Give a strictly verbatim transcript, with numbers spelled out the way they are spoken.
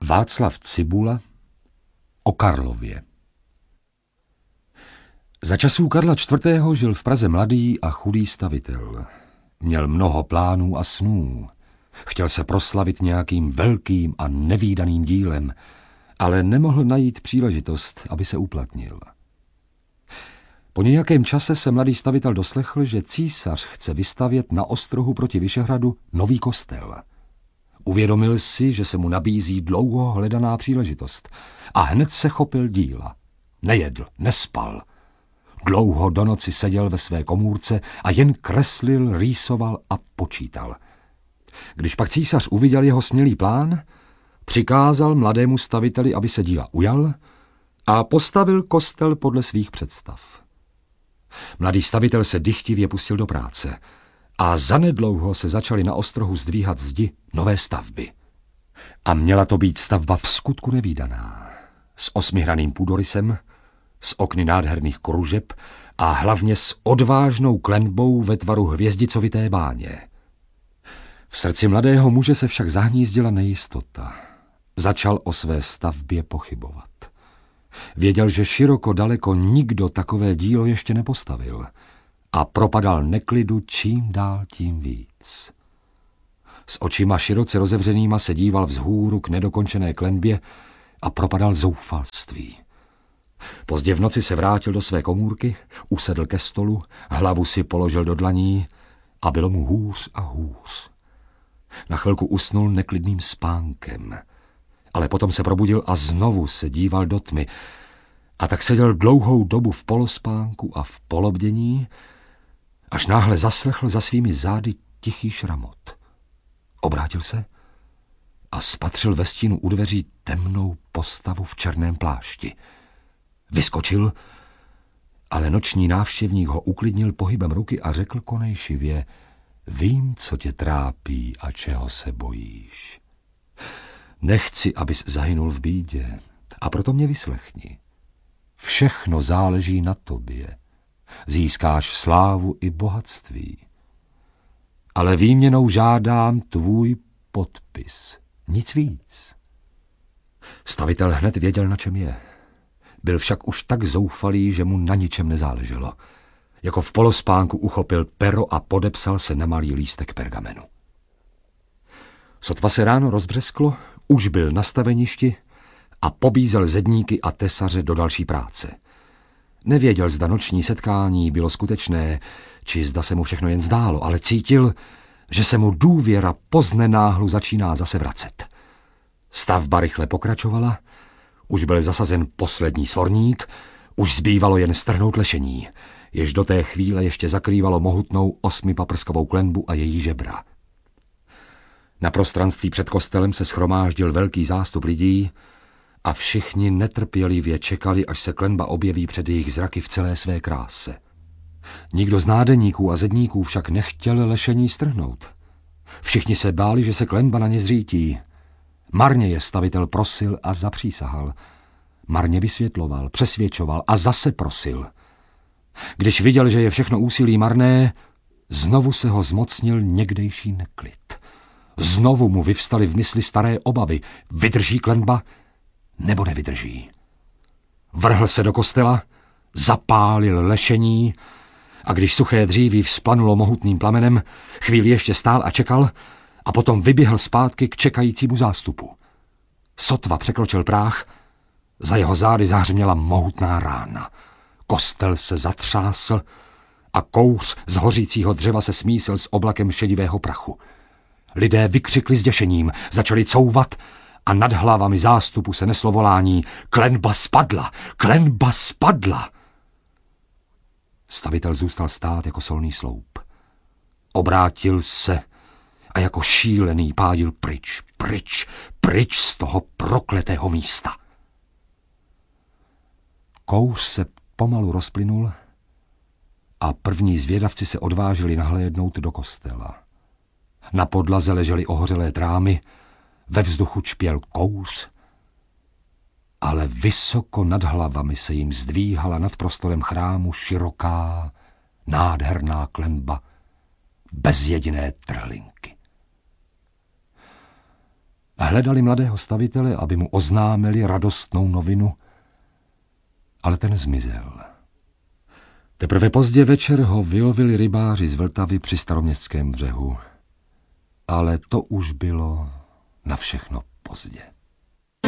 Václav Cibula o Karlově. Za časů Karla čtvrtého. žil v Praze mladý a chudý stavitel. Měl mnoho plánů a snů. Chtěl se proslavit nějakým velkým a nevídaným dílem, ale nemohl najít příležitost, aby se uplatnil. Po nějakém čase se mladý stavitel doslechl, že císař chce vystavět na ostrohu proti Vyšehradu nový kostel. Uvědomil si, že se mu nabízí dlouho hledaná příležitost a hned se chopil díla. Nejedl, nespal. Dlouho do noci seděl ve své komůrce a jen kreslil, rýsoval a počítal. Když pak císař uviděl jeho smělý plán, přikázal mladému staviteli, aby se díla ujal a postavil kostel podle svých představ. Mladý stavitel se dychtivě pustil do práce a zanedlouho se začaly na ostrohu zdvíhat zdi nové stavby. A měla to být stavba v skutku nevídaná, s osmihraným půdorysem, s okny nádherných kružeb a hlavně s odvážnou klenbou ve tvaru hvězdicovité báně. V srdci mladého muže se však zahnízdila nejistota. Začal o své stavbě pochybovat. Věděl, že široko daleko nikdo takové dílo ještě nepostavil a propadal neklidu čím dál tím víc. S očima široce rozevřenýma se díval vzhůru k nedokončené klenbě a propadal zoufalství. Pozdě v noci se vrátil do své komůrky, usedl ke stolu, hlavu si položil do dlaní a bylo mu hůř a hůř. Na chvilku usnul neklidným spánkem, ale potom se probudil a znovu se díval do tmy a tak seděl dlouhou dobu v polospánku a v polobdění, až náhle zaslechl za svými zády tichý šramot. Obrátil se a spatřil ve stínu u dveří temnou postavu v černém plášti. Vyskočil, ale noční návštěvník ho uklidnil pohybem ruky a řekl konejšivě: Vím, co tě trápí a čeho se bojíš. Nechci, abys zahynul v bídě, a proto mě vyslechni. Všechno záleží na tobě. Získáš slávu i bohatství. Ale výměnou žádám tvůj podpis. Nic víc. Stavitel hned věděl, na čem je. Byl však už tak zoufalý, že mu na ničem nezáleželo. Jako v polospánku uchopil pero a podepsal se na malý lístek pergamenu. Sotva se ráno rozbřesklo, už byl na staveništi a pobízel zedníky a tesaře do další práce. Nevěděl, zda noční setkání bylo skutečné, či zda se mu všechno jen zdálo, ale cítil, že se mu důvěra poznenáhlu začíná zase vracet. Stavba rychle pokračovala, už byl zasazen poslední svorník, už zbývalo jen strhnout lešení, jež do té chvíle ještě zakrývalo mohutnou osmipaprskovou klenbu a její žebra. Na prostranství před kostelem se shromáždil velký zástup lidí a všichni netrpělivě čekali, až se klenba objeví před jejich zraky v celé své kráse. Nikdo z nádeníků a zedníků však nechtěl lešení strhnout. Všichni se báli, že se klenba na ně zřítí. Marně je stavitel prosil a zapřísahal. Marně vysvětloval, přesvědčoval a zase prosil. Když viděl, že je všechno úsilí marné, znovu se ho zmocnil někdejší neklid. Znovu mu vyvstaly v mysli staré obavy. Vydrží klenba, nebo nevydrží? Vrhl se do kostela, zapálil lešení a když suché dříví vzplanulo mohutným plamenem, chvíli ještě stál a čekal a potom vyběhl zpátky k čekajícímu zástupu. Sotva překročil práh, za jeho zády zahřměla mohutná rána. Kostel se zatřásl a kouř z hořícího dřeva se smísil s oblakem šedivého prachu. Lidé vykřikli zděšením, začali couvat a nad hlavami zástupu se neslo volání: Klenba spadla! Klenba spadla! Stavitel zůstal stát jako solný sloup. Obrátil se a jako šílený pádil pryč, pryč, pryč z toho prokletého místa. Kouř se pomalu rozplynul a první zvědavci se odvážili nahlédnout do kostela. Na podlaze ležely ohořelé trámy, ve vzduchu čpěl kouř, ale vysoko nad hlavami se jim zdvíhala nad prostorem chrámu široká, nádherná klenba, bez jediné trhlinky. hledali mladého stavitele, aby mu oznámili radostnou novinu, ale ten zmizel. Teprve pozdě večer ho vylovili rybáři z Vltavy při Staroměstském břehu. Ale to už bylo na všechno pozdě.